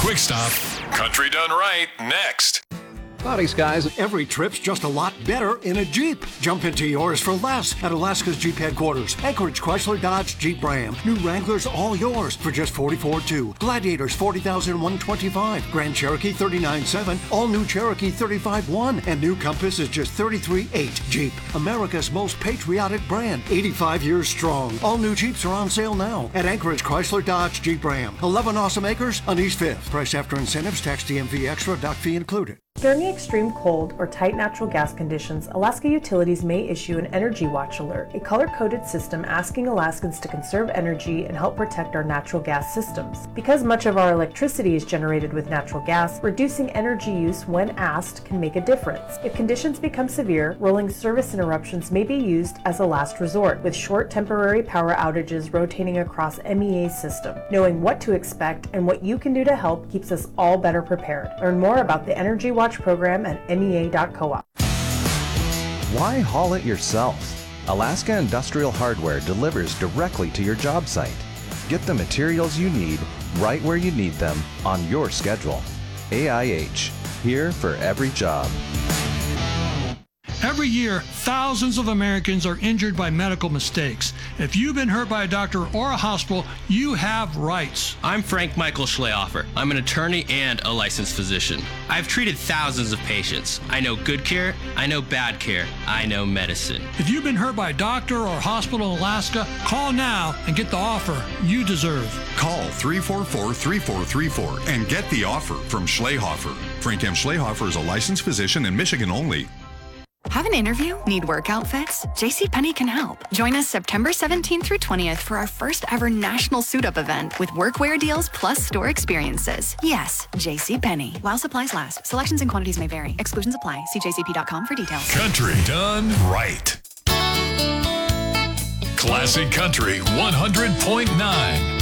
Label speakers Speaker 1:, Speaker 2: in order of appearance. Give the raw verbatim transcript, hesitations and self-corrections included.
Speaker 1: Quick Stop. Country Done Right next.
Speaker 2: Cloudy skies. Every trip's just a lot better in a Jeep. Jump into yours for less at Alaska's Jeep headquarters. Anchorage, Chrysler, Dodge, Jeep, Ram. New Wranglers, all yours for just forty-four thousand two. Gladiators, forty thousand one hundred twenty-five. Grand Cherokee, thirty-nine thousand seven. All new Cherokee, thirty-five thousand one. And new Compass is just thirty-three thousand eight. Jeep, America's most patriotic brand. eighty-five years strong. All new Jeeps are on sale now at Anchorage, Chrysler, Dodge, Jeep, Ram. eleven awesome acres on East fifth. Price after incentives, tax D M V extra, dock fee included.
Speaker 3: During extreme cold or tight natural gas conditions, Alaska Utilities may issue an Energy Watch alert, a color-coded system asking Alaskans to conserve energy and help protect our natural gas systems. Because much of our electricity is generated with natural gas, reducing energy use when asked can make a difference. If conditions become severe, rolling service interruptions may be used as a last resort, with short temporary power outages rotating across M E A's system. Knowing what to expect and what you can do to help keeps us all better prepared. Learn more about the Energy Watch program at M E A dot coop.
Speaker 4: Why haul it yourself? Alaska Industrial Hardware delivers directly to your job site. Get the materials you need right where you need them on your schedule. A I H, here for every job.
Speaker 5: Every year, thousands of Americans are injured by medical mistakes. If you've been hurt by a doctor or a hospital, you have rights.
Speaker 6: I'm Frank Michael Schlehofer. I'm an attorney and a licensed physician. I've treated thousands of patients. I know good care, I know bad care, I know medicine.
Speaker 5: If you've been hurt by a doctor or a hospital in Alaska, call now and get the offer you deserve.
Speaker 1: Call three four four, three four three four and get the offer from Schlehofer. Frank M. Schlehofer is a licensed physician in Michigan only.
Speaker 7: Have an interview? Need work outfits? JCPenney can help. Join us September seventeenth through twentieth for our first ever national suit-up event with workwear deals plus store experiences. Yes, JCPenney. While supplies last. Selections and quantities may vary. Exclusions apply. See j c p dot com for details.
Speaker 1: Country Done Right. Classic Country one hundred point nine.